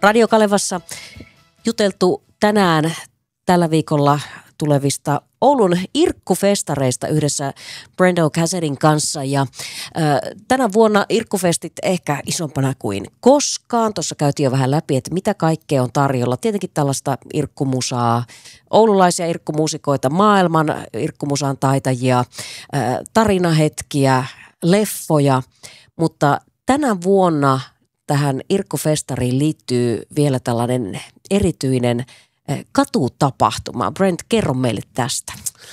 Radio Kalevassa juteltu tänään tällä viikolla tulevista Oulun irkkufestareista yhdessä Brendo Cassettin kanssa. Ja tänä vuonna irkkufestit ehkä isompana kuin koskaan. Tuossa käytiin jo vähän läpi, että mitä kaikkea on tarjolla. Tietenkin tällaista irkkumusaa, oululaisia irkkumuusikoita, maailman irkkumusan taitajia, tarinahetkiä, leffoja. Mutta tänä vuonna tähän irkkufestariin liittyy vielä tällainen erityinen katutapahtuma. Brent, kerro meille tästä.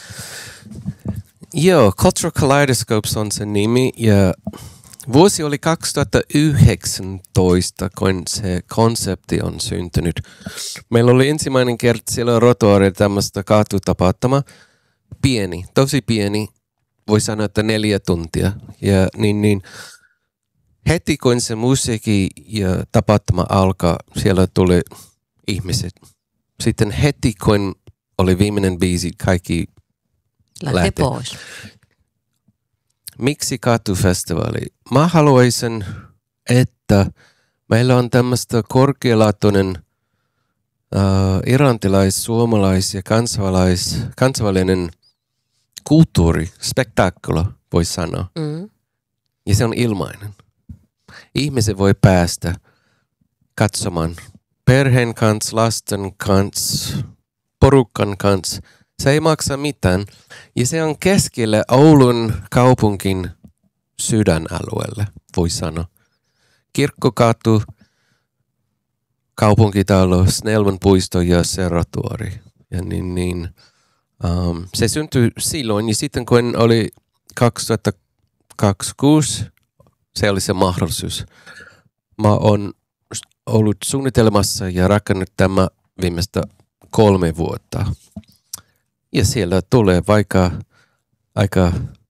Joo, Cultural Kaleidoscopes on se nimi ja vuosi oli 2019, kun se konsepti on syntynyt. Meillä oli ensimmäinen kerta siellä Rotuaarilla tämmöistä katutapahtuma. Pieni, tosi pieni. Voi sanoa, että 4 tuntia. Ja niin heti kun se musiikki ja tapahtuma alkaa, siellä tuli ihmiset. Sitten heti kun oli viimeinen biisi, kaikki lähti pois. Miksi katufestivaali? Mä haluaisin, että meillä on tämmöistä korkealaatuinen irantilais-, suomalais- ja kansainvälinen kulttuuri, spektaaklo, voi sanoa. Ja se on ilmainen. Ihmiset voi päästä katsomaan perheen kanssa, lasten kanssa, porukan kanssa. Se ei maksa mitään. Ja se on keskellä Oulun kaupunkin sydänalueelle, voi sanoa. Kirkkokatu, kaupunkitalo, Snellman puisto ja se Rotuaari. Ja se syntyi silloin ja sitten kun oli 2026, se oli se mahdollisuus. Mä oon ollut suunnitelmassa ja rakennut tämä viimeistä 3 vuotta. Ja siellä tulee vaikka aika